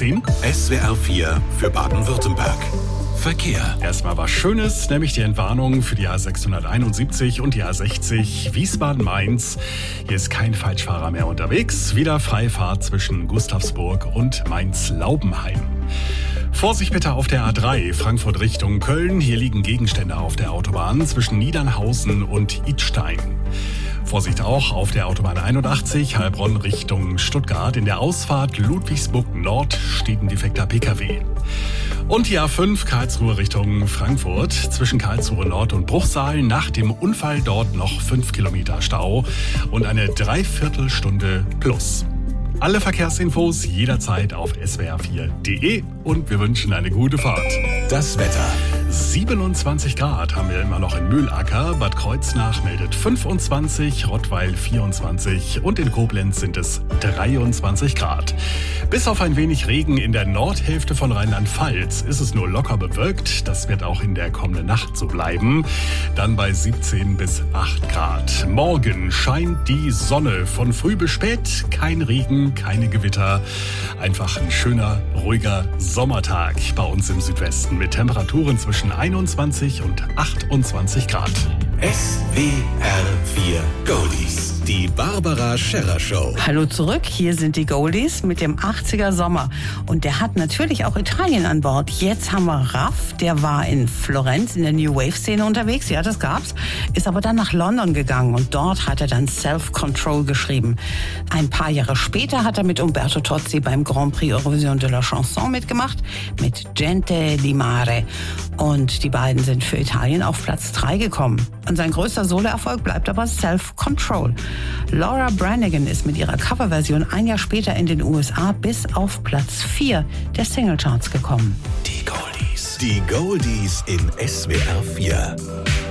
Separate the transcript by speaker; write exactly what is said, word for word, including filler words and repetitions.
Speaker 1: zehn.
Speaker 2: S W R vier für Baden-Württemberg. Verkehr.
Speaker 1: Erstmal was Schönes, nämlich die Entwarnung für die A sechshunderteinundsiebzig und die A sechzig Wiesbaden-Mainz. Hier ist kein Falschfahrer mehr unterwegs. Wieder Freifahrt zwischen Gustavsburg und Mainz-Laubenheim. Vorsicht bitte auf der A drei, Frankfurt Richtung Köln. Hier liegen Gegenstände auf der Autobahn zwischen Niedernhausen und Idstein. Vorsicht auch auf der Autobahn einundachtzig, Heilbronn Richtung Stuttgart. In der Ausfahrt Ludwigsburg Nord steht ein defekter P K W. Und die A fünf, Karlsruhe Richtung Frankfurt. Zwischen Karlsruhe Nord und Bruchsal nach dem Unfall dort noch fünf Kilometer Stau und eine Dreiviertelstunde plus. Alle Verkehrsinfos jederzeit auf S W R vier Punkt de und wir wünschen eine gute Fahrt.
Speaker 2: Das Wetter.
Speaker 1: siebenundzwanzig Grad haben wir immer noch in Mühlacker. Bad Kreuznach meldet fünfundzwanzig, Rottweil vierundzwanzig und in Koblenz sind es dreiundzwanzig Grad. Bis auf ein wenig Regen in der Nordhälfte von Rheinland-Pfalz ist es nur locker bewölkt. Das wird auch in der kommenden Nacht so bleiben. Dann bei siebzehn bis acht Grad. Morgen scheint die Sonne von früh bis spät. Kein Regen, keine Gewitter. Einfach ein schöner, ruhiger Sommertag bei uns im Südwesten mit Temperaturen zwischen einundzwanzig und achtundzwanzig Grad.
Speaker 2: S W R vier Goldies. Die Barbara Scherrer Show.
Speaker 3: Hallo zurück, hier sind die Goldies mit dem achtziger Sommer. Und der hat natürlich auch Italien an Bord. Jetzt haben wir Raff, der war in Florenz in der New Wave-Szene unterwegs, ja, das gab's, ist aber dann nach London gegangen und dort hat er dann Self-Control geschrieben. Ein paar Jahre später hat er mit Umberto Tozzi beim Grand Prix Eurovision de la Chanson mitgemacht, mit Gente di Mare. Und die beiden sind für Italien auf Platz drei gekommen. Und sein größter Soloerfolg bleibt aber Self-Control. Laura Branigan ist mit ihrer Coverversion ein Jahr später in den U S A bis auf Platz vier der Singlecharts gekommen.
Speaker 2: Die Goldies. Die Goldies in S W R vier.